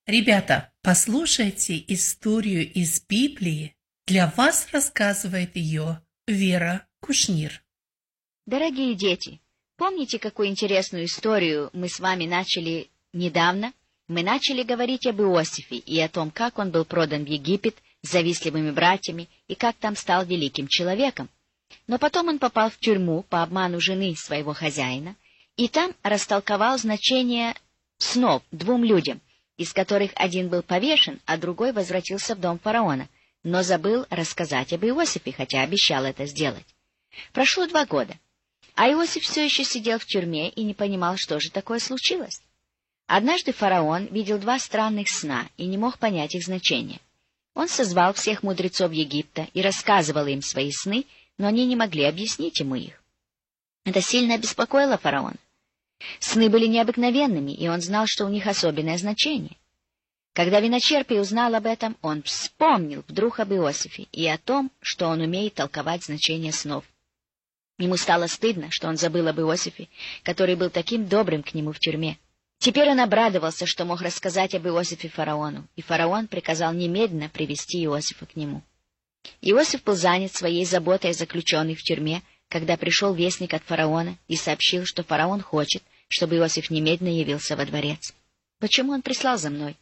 Ребята, послушайте историю из Библии. Для вас рассказывает ее Вера Кушнир. Дорогие дети, помните, какую интересную историю мы с вами начали недавно? Мы начали говорить об Иосифе и о том, как он был продан в Египет завистливыми братьями и как там стал великим человеком. Но потом он попал в тюрьму по обману жены своего хозяина, и там растолковал значение снов двум людям, из которых один был повешен, а другой возвратился в дом фараона, но забыл рассказать об Иосифе, хотя обещал это сделать. Прошло 2 года, а Иосиф все еще сидел в тюрьме и не понимал, что же такое случилось. Однажды фараон видел 2 странных сна и не мог понять их значения. Он созвал всех мудрецов Египта и рассказывал им свои сны, но они не могли объяснить ему их. Это сильно обеспокоило фараона. Сны были необыкновенными, и он знал, что у них особенное значение. Когда виночерпий узнал об этом, он вспомнил вдруг об Иосифе и о том, что он умеет толковать значение снов. Ему стало стыдно, что он забыл об Иосифе, который был таким добрым к нему в тюрьме. Теперь он обрадовался, что мог рассказать об Иосифе фараону, и фараон приказал немедленно привести Иосифа к нему. Иосиф был занят своей заботой о заключенных в тюрьме, когда пришел вестник от фараона и сообщил, что фараон хочет, чтобы Иосиф немедленно явился во дворец. «Почему он прислал за мной?»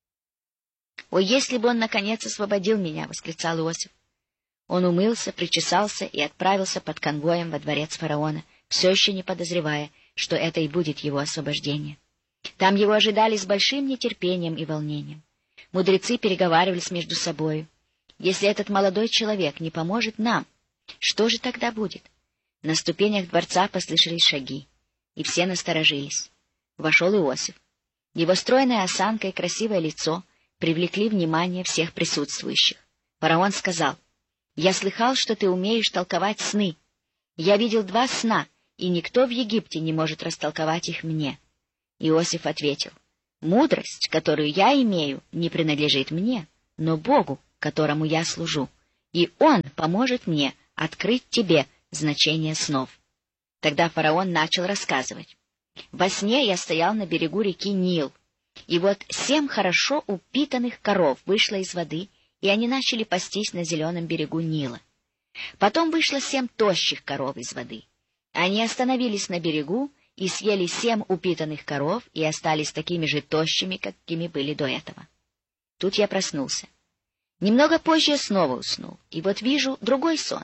«О, если бы он, наконец, освободил меня!» — восклицал Иосиф. Он умылся, причесался и отправился под конвоем во дворец фараона, все еще не подозревая, что это и будет его освобождение. Там его ожидали с большим нетерпением и волнением. Мудрецы переговаривались между собою. «Если этот молодой человек не поможет нам, что же тогда будет?» На ступенях дворца послышались шаги, и все насторожились. Вошел Иосиф. Его стройная осанка и красивое лицо привлекли внимание всех присутствующих. Фараон сказал: «Я слыхал, что ты умеешь толковать сны. Я видел 2 сна, и никто в Египте не может растолковать их мне». Иосиф ответил: «Мудрость, которую я имею, не принадлежит мне, но Богу, которому я служу, и Он поможет мне открыть тебе значение снов». Тогда фараон начал рассказывать. «Во сне я стоял на берегу реки Нил, и вот 7 хорошо упитанных коров вышло из воды, и они начали пастись на зеленом берегу Нила. Потом вышло 7 тощих коров из воды. Они остановились на берегу и съели 7 упитанных коров и остались такими же тощими, какими были до этого. Тут я проснулся. Немного позже я снова уснул, и вот вижу другой сон.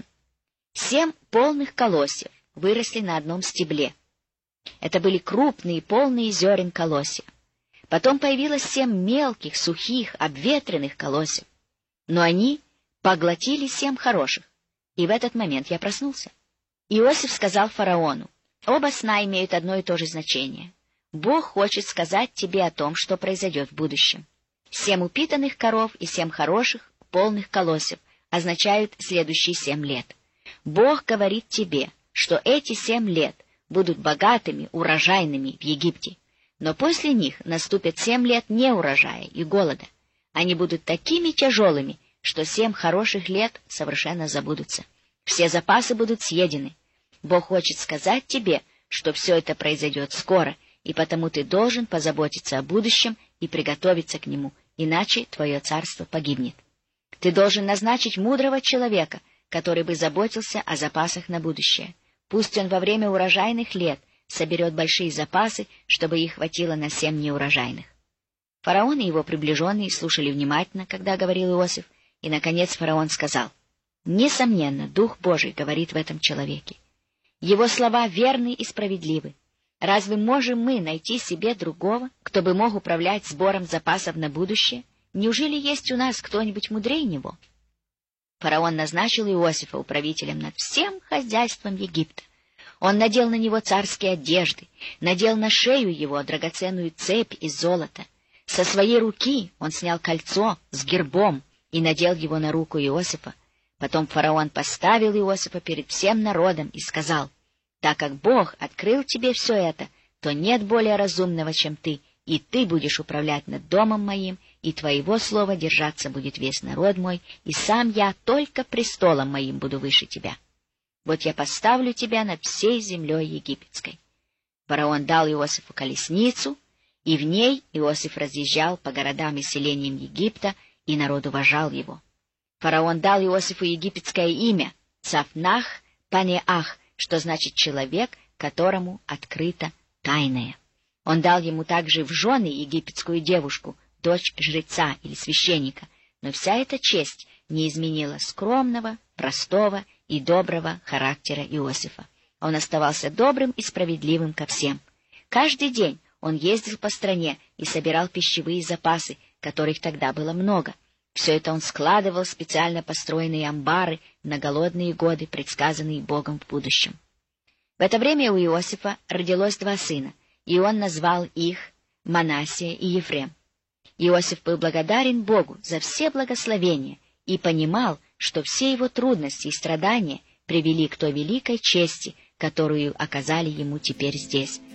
7 полных колосьев выросли на одном стебле. Это были крупные, полные зерен колосья. Потом появилось 7 мелких, сухих, обветренных колосьев. Но они поглотили 7 хороших, и в этот момент я проснулся. Иосиф сказал фараону: «Оба сна имеют одно и то же значение. Бог хочет сказать тебе о том, что произойдет в будущем. 7 упитанных коров и 7 хороших, полных колосьев означают следующие 7 лет. Бог говорит тебе, что эти 7 лет будут богатыми, урожайными в Египте, но после них наступят 7 лет неурожая и голода. Они будут такими тяжелыми, что 7 хороших лет совершенно забудутся. Все запасы будут съедены. Бог хочет сказать тебе, что все это произойдет скоро, и потому ты должен позаботиться о будущем и приготовиться к нему, иначе твое царство погибнет. Ты должен назначить мудрого человека, который бы заботился о запасах на будущее. Пусть он во время урожайных лет соберет большие запасы, чтобы их хватило на 7 неурожайных». Фараон и его приближенные слушали внимательно, когда говорил Иосиф, и, наконец, фараон сказал: «Несомненно, Дух Божий говорит в этом человеке. Его слова верны и справедливы. Разве можем мы найти себе другого, кто бы мог управлять сбором запасов на будущее? Неужели есть у нас кто-нибудь мудрее него?» Фараон назначил Иосифа управителем над всем хозяйством Египта. Он надел на него царские одежды, надел на шею его драгоценную цепь из золота. Со своей руки он снял кольцо с гербом и надел его на руку Иосифа. Потом фараон поставил Иосифа перед всем народом и сказал: «Так как Бог открыл тебе все это, то нет более разумного, чем ты, и ты будешь управлять над домом моим, и твоего слова держаться будет весь народ мой, и сам я только престолом моим буду выше тебя. Вот я поставлю тебя над всей землей египетской». Фараон дал Иосифу колесницу, И в ней Иосиф разъезжал по городам и селениям Египта, и народ уважал его. Фараон дал Иосифу египетское имя Цафнах Панеах, что значит «человек, которому открыто тайное». Он дал ему также в жены египетскую девушку, дочь жреца или священника, но вся эта честь не изменила скромного, простого и доброго характера Иосифа. Он оставался добрым и справедливым ко всем. Каждый день он ездил по стране и собирал пищевые запасы, которых тогда было много. Все это он складывал в специально построенные амбары на голодные годы, предсказанные Богом в будущем. В это время у Иосифа родилось 2 сына, и он назвал их Манассия и Ефрем. Иосиф был благодарен Богу за все благословения и понимал, что все его трудности и страдания привели к той великой чести, которую оказали ему теперь здесь,